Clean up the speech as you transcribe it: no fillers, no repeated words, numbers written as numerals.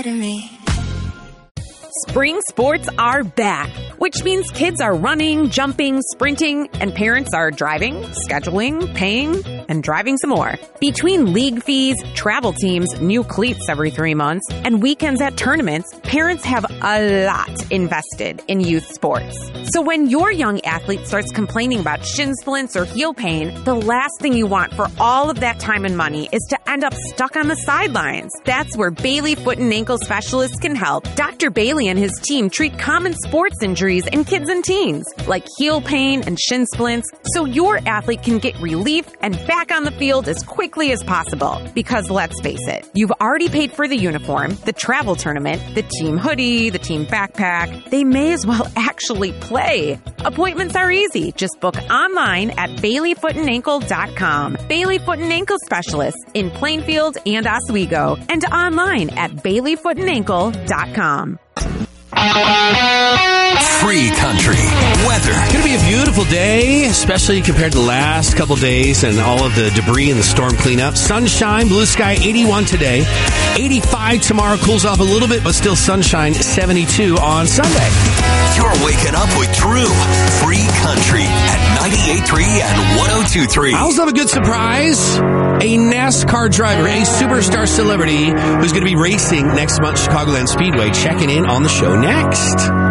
Spring sports are back, which means kids are running, jumping, sprinting, and parents are driving, scheduling, paying, and driving some more. Between league fees, travel teams, new cleats every 3 months, and weekends at tournaments, parents have a lot invested in youth sports. So when your young athlete starts complaining about shin splints or heel pain, the last thing you want for all of that time and money is to end up stuck on the sidelines. That's where Bailey Foot and Ankle Specialists can help. Dr. Bailey and his team treat common sports injuries in kids and teens, like heel pain and shin splints, so your athlete can get relief and back on the field as quickly as possible. Because let's face it, you've already paid for the uniform, the travel tournament, the team hoodie, the team backpack. They may as well actually play. Appointments are easy. Just book online at BaileyFootandAnkle.com. Bailey Foot and Ankle Specialists in Plainfield and Oswego, and online at BaileyFootandAnkle.com. Free Country weather. It's going to be a beautiful day, especially compared to the last couple days and all of the debris and the storm cleanup. Sunshine, blue sky, 81 today. 85 tomorrow, cools off a little bit, but still sunshine, 72 on Sunday. You're waking up with Drew. Free Country at 98.3 and 102.3. I also have a good surprise. A NASCAR driver, a superstar celebrity who's going to be racing next month, Chicagoland Speedway, checking in on the show next.